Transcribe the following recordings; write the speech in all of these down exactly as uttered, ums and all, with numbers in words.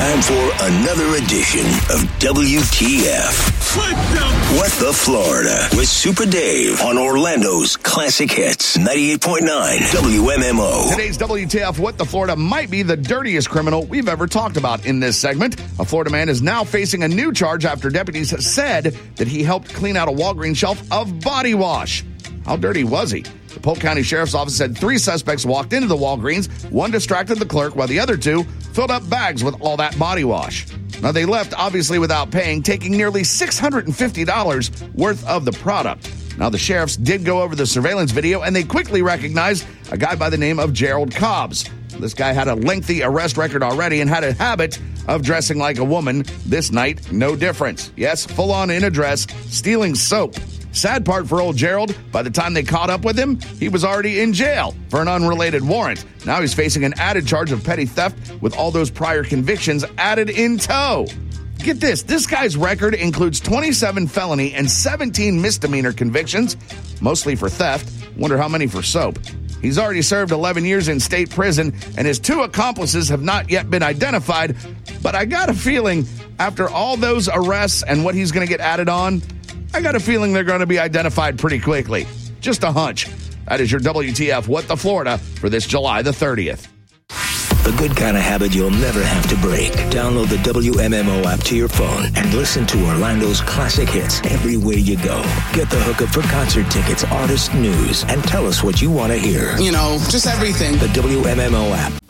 Time for another edition of W T F. What the? What the Florida with Super Dave on Orlando's Classic Hits ninety-eight point nine W M M O. Today's W T F What the Florida might be the dirtiest criminal we've ever talked about in this segment. A Florida man is now facing a new charge after deputies said that he helped clean out a Walgreens shelf of body wash. How dirty was he? The Polk County Sheriff's Office said three suspects walked into the Walgreens. One distracted the clerk while the other two filled up bags with all that body wash. Now, they left, obviously, without paying, taking nearly six hundred fifty dollars worth of the product. Now, the sheriffs did go over the surveillance video, and they quickly recognized a guy by the name of Gerald Cobbs. This guy had a lengthy arrest record already and had a habit of dressing like a woman. This night, no difference. Yes, full on in a dress, stealing soap. Sad part for old Gerald, by the time they caught up with him, he was already in jail for an unrelated warrant. Now he's facing an added charge of petty theft with all those prior convictions added in tow. Get this, this guy's record includes twenty-seven felony and seventeen misdemeanor convictions, mostly for theft. Wonder how many for soap. He's already served eleven years in state prison, and his two accomplices have not yet been identified. But I got a feeling, after all those arrests and what he's going to get added on, I got a feeling they're going to be identified pretty quickly. Just a hunch. That is your W T F What the Florida for this July the thirtieth. The good kind of habit you'll never have to break. Download the W M M O app to your phone and listen to Orlando's classic hits everywhere you go. Get the hookup for concert tickets, artist news, and tell us what you want to hear. You know, just everything. The W M M O app.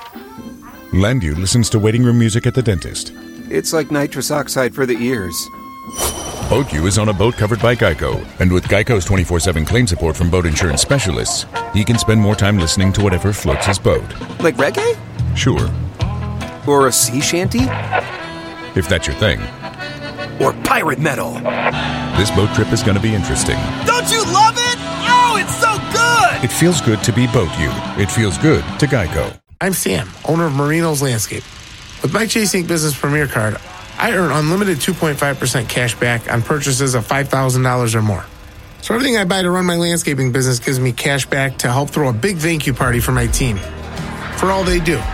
Landu listens to waiting room music at the dentist. It's like nitrous oxide for the ears. BoatU is on a boat covered by Geico, and with Geico's twenty-four seven claim support from boat insurance specialists, he can spend more time listening to whatever floats his boat. Like reggae? Sure. Or a sea shanty? If that's your thing. Or pirate metal? This boat trip is going to be interesting. Don't you love it? Oh, it's so good! It feels good to be BoatU. It feels good to Geico. I'm Sam, owner of Marino's Landscape. With my Chase Ink Business Premier Card, I earn unlimited two point five percent cash back on purchases of five thousand dollars or more. So everything I buy to run my landscaping business gives me cash back to help throw a big thank you party for my team. For all they do.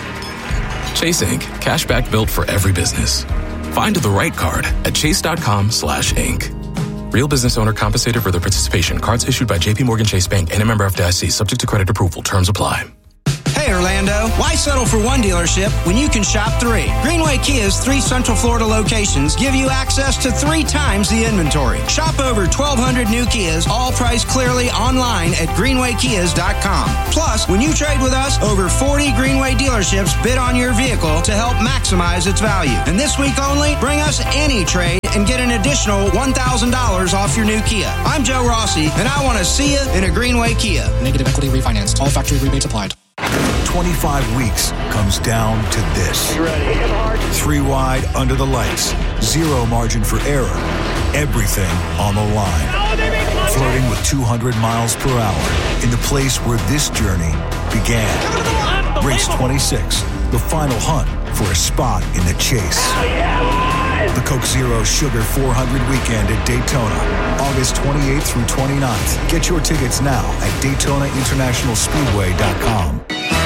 Chase Ink. Cash back built for every business. Find the right card at chase.com slash ink. Real business owner compensated for their participation. Cards issued by J P Morgan Chase Bank and a member F D I C. Subject to credit approval. Terms apply. Hey, Orlando, why settle for one dealership when you can shop three? Greenway Kia's three Central Florida locations give you access to three times the inventory. Shop over twelve hundred new Kias, all priced clearly online at greenway kias dot com. Plus, when you trade with us, over forty Greenway dealerships bid on your vehicle to help maximize its value. And this week only, bring us any trade and get an additional one thousand dollars off your new Kia. I'm Joe Rossi, and I want to see you in a Greenway Kia. Negative equity refinanced. All factory rebates applied. twenty-five weeks comes down to this. You ready? Three wide under the lights. Zero margin for error. Everything on the line. Flirting with two hundred miles per hour in the place where this journey began. Race twenty-six, the final hunt for a spot in the chase. The Coke Zero Sugar four hundred weekend at Daytona, August twenty-eighth through twenty-ninth. Get your tickets now at daytona international speedway dot com.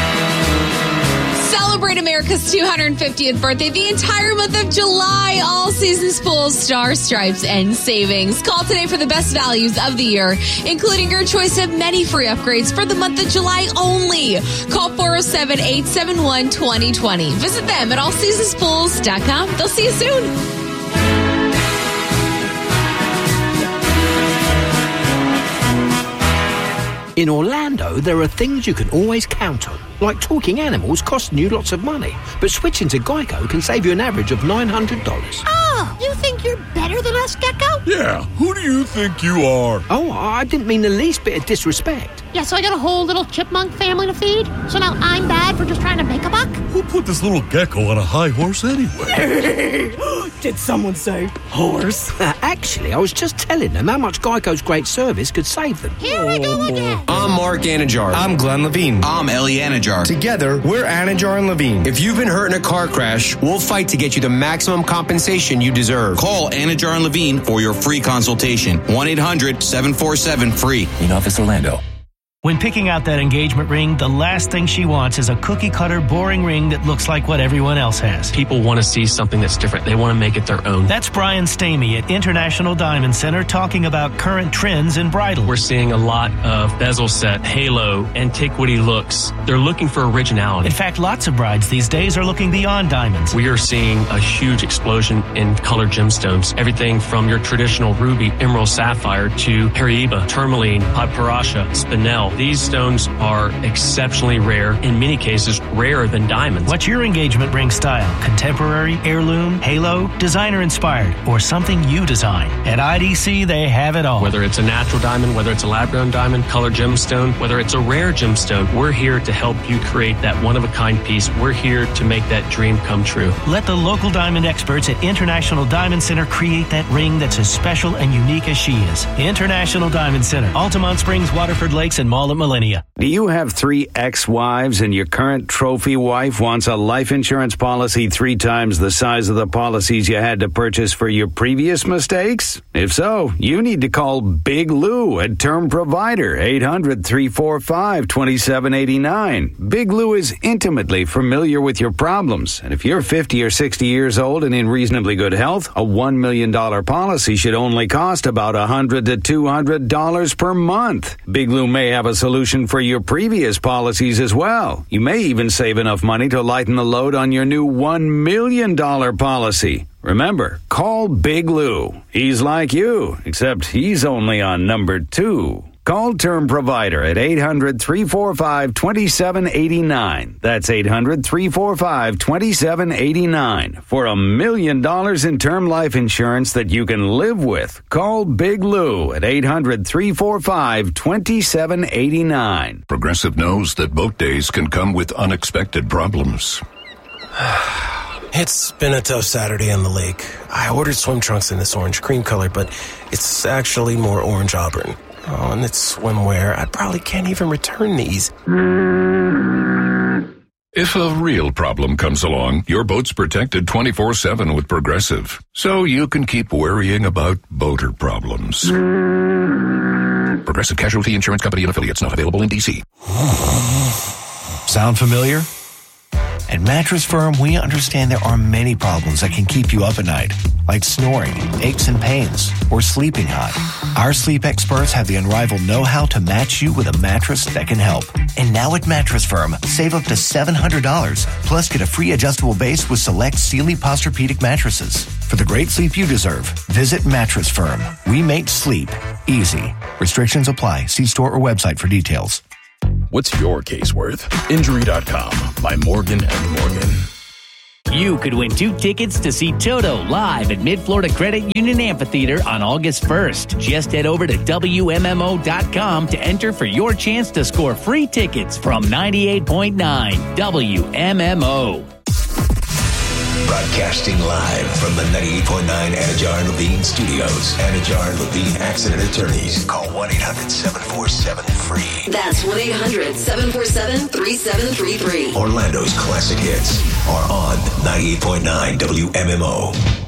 Celebrate America's two hundred fiftieth birthday the entire month of July. All seasons pools, star stripes, and savings. Call today for the best values of the year, including your choice of many free upgrades for the month of July only. Call four oh seven, eight seven one, two oh two oh. Visit them at all seasons pools dot com. They'll see you soon. In Orlando, there are things you can always count on, like talking animals costing you lots of money. But switching to Geico can save you an average of nine hundred dollars. Oh, you think you're better than us, Gecko? Yeah, who do you think you are? Oh, I didn't mean the least bit of disrespect. Yeah, so I got a whole little chipmunk family to feed? So now I'm bad for just trying to make a buck? Who put this little gecko on a high horse anyway? Did someone say horse? Actually, I was just telling them how much Geico's great service could save them. Here we go again. I'm Mark Anajar. I'm Glenn Levine. I'm Ellie Anajar. Together, we're Anajar and Levine. If you've been hurt in a car crash, we'll fight to get you the maximum compensation you deserve. Call Anajar and Levine for your free consultation. one eight hundred, seven four seven, free. In Office Orlando. When picking out that engagement ring, the last thing she wants is a cookie-cutter, boring ring that looks like what everyone else has. People want to see something that's different. They want to make it their own. That's Brian Stamey at International Diamond Center talking about current trends in bridal. We're seeing a lot of bezel set, halo, antiquity looks. They're looking for originality. In fact, lots of brides these days are looking beyond diamonds. We are seeing a huge explosion in colored gemstones. Everything from your traditional ruby, emerald, sapphire to Paraiba, tourmaline, papyrusha, spinel. These stones are exceptionally rare, in many cases rarer than diamonds. What's your engagement ring style? Contemporary, heirloom, halo, designer inspired, or something you design? At I D C, they have it all. Whether it's a natural diamond, whether it's a lab-grown diamond, colored gemstone, whether it's a rare gemstone, we're here to help you create that one-of-a-kind piece. We're here to make that dream come true. Let the local diamond experts at International Diamond Center create that ring that's as special and unique as she is. International Diamond Center, Altamont Springs, Waterford Lakes, and Mall at Millennia. Do you have three ex-wives and your current trophy wife wants a life insurance policy three times the size of the policies you had to purchase for your previous mistakes? If so, you need to call Big Lou at Term Provider, eight hundred, three four five, two seven eight nine. Big Lou is intimately familiar with your problems, and if you're fifty or sixty years old and in reasonably good health, a one million dollars policy should only cost about one hundred to two hundred dollars per month. Big Lou may have a solution for your previous policies as well. You may even save enough money to lighten the load on your new one million dollars policy. Remember, call Big Lou. He's like you, except he's only on number two. Call Term Provider at eight hundred, three four five, two seven eight nine. That's eight hundred, three four five, two seven eight nine. For a million dollars in term life insurance that you can live with. Call Big Lou at eight hundred, three four five, two seven eight nine. Progressive knows that boat days can come with unexpected problems. It's been a tough Saturday on the lake. I ordered swim trunks in this orange cream color, but it's actually more orange auburn. Oh, and it's swimwear. I probably can't even return these. If a real problem comes along, your boat's protected twenty-four seven with Progressive, so you can keep worrying about boater problems. Progressive Casualty Insurance Company and Affiliates, not available in D C. Sound familiar? At Mattress Firm, we understand there are many problems that can keep you up at night, like snoring, aches and pains, or sleeping hot. Our sleep experts have the unrivaled know-how to match you with a mattress that can help. And now at Mattress Firm, save up to seven hundred dollars, plus get a free adjustable base with select Sealy Posturepedic mattresses. For the great sleep you deserve, visit Mattress Firm. We make sleep easy. Restrictions apply. See store or website for details. What's your case worth? Injury dot com by Morgan and Morgan. You could win two tickets to see Toto live at Mid-Florida Credit Union Amphitheater on August first. Just head over to W M M O dot com to enter for your chance to score free tickets from ninety-eight point nine W M M O. Broadcasting live from the ninety-eight point nine Anajar and Levine studios. Anajar and Levine Accident Attorneys. Call one eight hundred, seven four seven, F R E E. That's one eight hundred, seven four seven, three seven three three. Orlando's classic hits are on ninety-eight point nine W M M O.